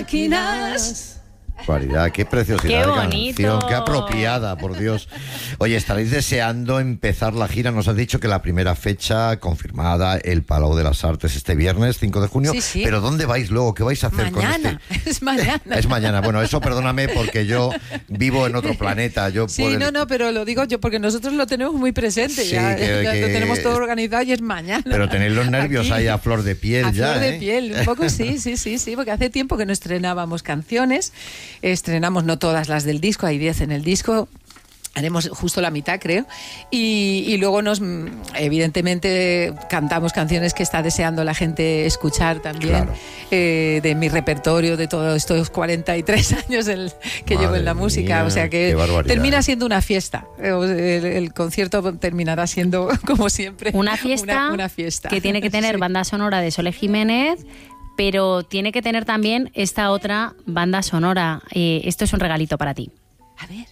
máquinas. Barbaridad, qué preciosidad Qué de bonito. canción, qué apropiada, por Dios. Oye, estaréis deseando empezar la gira. Nos has dicho que la primera fecha confirmada, el Palau de las Artes, este viernes, 5 de junio. Sí. Pero ¿dónde vais luego? ¿Qué vais a hacer Mañana, con este? es mañana. Es mañana. Bueno, eso perdóname porque yo vivo en otro planeta. Yo Sí, no, pero lo digo yo porque nosotros lo tenemos muy presente. Sí, ya, que lo tenemos todo organizado y es mañana. Pero tenéis los nervios Aquí, ahí a flor de piel a ya, flor de ¿eh? piel, un poco sí, porque hace tiempo que no estrenábamos canciones. Estrenamos no todas las del disco, hay 10 en el disco. Haremos justo la mitad, creo. Y luego evidentemente, cantamos canciones que está deseando la gente escuchar también. Claro. De mi repertorio, de todos estos 43 años que llevo en la música. Mía, o sea qué que barbaridad, termina siendo una fiesta. El concierto terminará siendo, como siempre, Una fiesta, una fiesta. que tiene que tener Sí. banda sonora de Sole Jiménez, pero tiene que tener también esta otra banda sonora. Esto es un regalito para ti. A ver.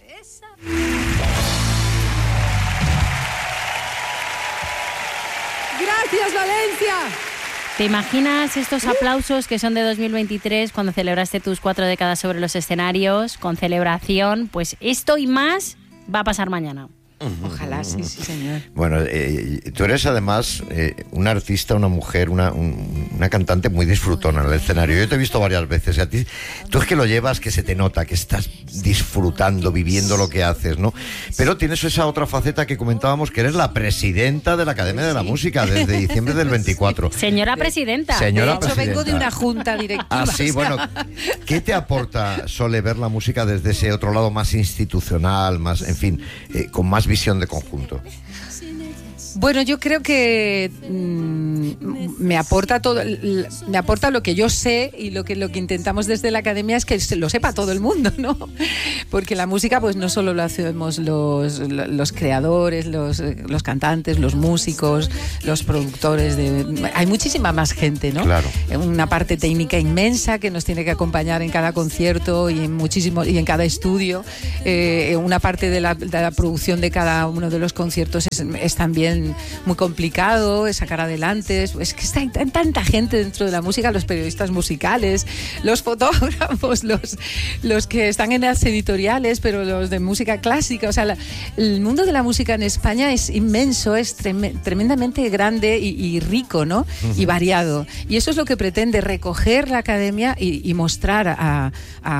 Gracias, Valencia. ¿Te imaginas estos aplausos que son de 2023 cuando celebraste tus 4 décadas sobre los escenarios, con celebración? Pues esto y más va a pasar mañana. Ojalá, sí, señor. Bueno, tú eres además una artista, una mujer, una cantante muy disfrutona en el escenario. Yo te he visto varias veces. Y a ti, tú es que lo llevas, que se te nota, que estás disfrutando, viviendo lo que haces, ¿no? Pero tienes esa otra faceta que comentábamos, que eres la presidenta de la Academia de la Música desde diciembre del 24. Señora presidenta. Señora De hecho, presidenta. vengo de una junta directiva. Ah, sí, o sea. bueno, ¿qué te aporta, Sole, ver la música desde ese otro lado más institucional, más, en fin, con más visión de conjunto? Bueno, yo creo que me aporta todo, me aporta lo que yo sé, y lo que intentamos desde la academia es que lo sepa todo el mundo, ¿no? Porque la música, pues no solo lo hacemos los creadores, los cantantes, los músicos, los productores, hay muchísima más gente, ¿no? Claro. Una parte técnica inmensa que nos tiene que acompañar en cada concierto y en cada estudio. Una parte de la producción de cada uno de los conciertos es también muy complicado, es sacar adelante. Es que está tanta gente dentro de la música, los periodistas musicales, los fotógrafos, los que están en las editoriales, pero los de música clásica. O sea, el mundo de la música en España es inmenso, es tremendamente grande y rico, ¿no? Y variado. Y eso es lo que pretende recoger la academia y mostrar a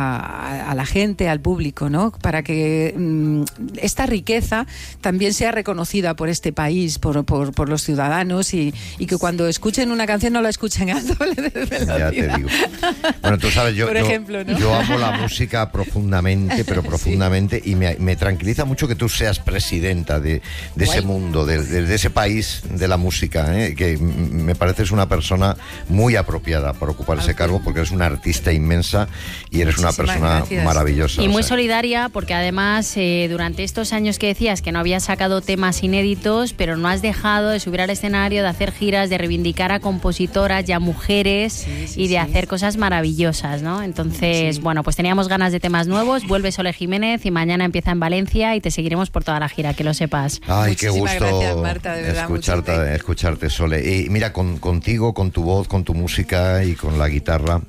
la gente, al público, ¿no? Para que esta riqueza también sea reconocida por este país, por los ciudadanos, y que cuando escuchen una canción no la escuchen a doble velocidad. Ya te digo. Bueno, tú sabes, Por ejemplo, ¿no? yo amo la música profundamente, pero profundamente, y me tranquiliza mucho que tú seas presidenta de ese mundo, de ese país de la música, que me pareces una persona muy apropiada para ocupar ese cargo, porque eres una artista inmensa y eres una persona gracias. maravillosa. Y muy o sea. solidaria, porque además durante estos años que decías que no habías sacado temas inéditos, pero no has dejado de subir al escenario, de hacer giras, de reivindicar a compositoras y a mujeres, y de hacer cosas maravillosas, ¿no? Entonces, bueno, pues teníamos ganas de temas nuevos. Vuelve Sole Jiménez y mañana empieza en Valencia, y te seguiremos por toda la gira, que lo sepas. Ay, qué Muchísimas gusto gracias, Marta, de verdad, escucharte, Sole. Y mira, contigo, con tu voz, con tu música y con la guitarra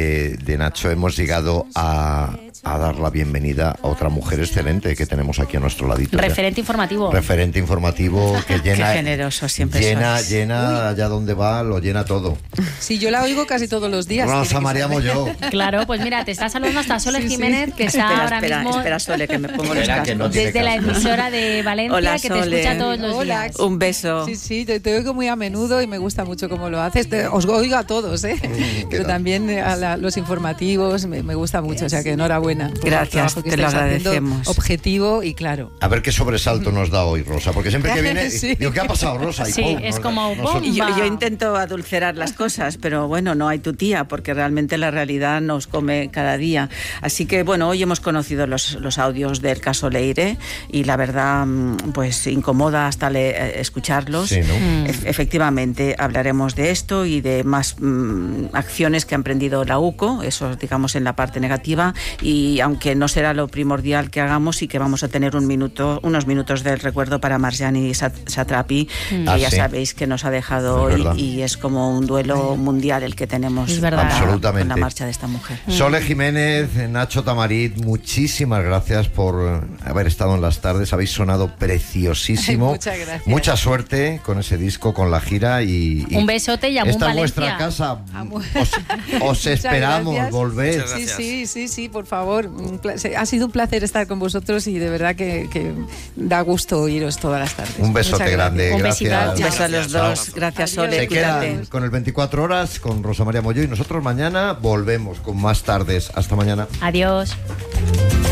de Nacho, hemos llegado a dar la bienvenida a otra mujer excelente que tenemos aquí a nuestro ladito. Referente informativo. Referente informativo que llena... Qué generoso siempre sois. Llena allá donde va, lo llena todo. Sí, yo la oigo casi todos los días. Rosa María Molló. Claro, pues mira, te está saludando hasta Sole Sí, sí. Jiménez, que está ahora mismo Espera, Sole, que me pongo los Espera, que cascos. no tiene desde la casco. emisora de Valencia, Hola, que te Sole. escucha todos los Hola. días. Un beso. Sí, te oigo muy a menudo y me gusta mucho cómo lo haces. Os oigo a todos, pero tal? también a los informativos me gusta mucho, o sea que enhorabuena. por el Gracias, trabajo que te lo estáis haciendo, agradecemos. objetivo y claro. A ver qué sobresalto nos da hoy, Rosa, porque siempre que viene... Sí. Digo, ¿qué ha pasado, Rosa? Y Sí, pum, es nos- como, nos- ¡pum! Y yo Va. intento adulcerar las cosas, pero bueno, no hay tu tía, porque realmente la realidad nos come cada día. Así que bueno, hoy hemos conocido los audios del caso Leire, y la verdad, pues incomoda hasta escucharlos. Sí, ¿no? Efectivamente, hablaremos de esto y de más acciones que ha emprendido la UCO, eso digamos en la parte negativa, y y aunque no será lo primordial que hagamos, sí que vamos a tener unos minutos del recuerdo para Marjane Satrapi, que ya sabéis que nos ha dejado hoy, y es como un duelo mundial el que tenemos con la marcha de esta mujer. Sole Jiménez, Nacho Tamarit, muchísimas gracias por haber estado en las tardes, habéis sonado preciosísimo. Muchas gracias. Mucha suerte con ese disco, con la gira y un besote y esta Valencia. Vuestra casa. Os esperamos, volver. Sí, por favor. Ha sido un placer estar con vosotros y de verdad que da gusto oíros todas las tardes. Un besote grande, gracias. Un beso a los dos. Gracias, Sole. Se quedan con el 24 horas con Rosa María Molló y nosotros mañana volvemos con más tardes. Hasta mañana. Adiós.